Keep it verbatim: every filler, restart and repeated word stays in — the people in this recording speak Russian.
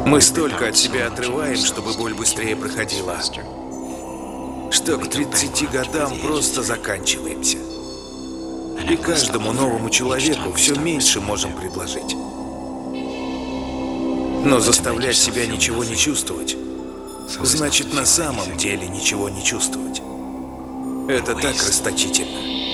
Мы столько от себя отрываем, чтобы боль быстрее проходила, что к тридцати годам просто заканчиваемся. И каждому новому человеку все меньше можем предложить. Но заставлять себя ничего не чувствовать, значит на самом деле ничего не чувствовать. Это так расточительно.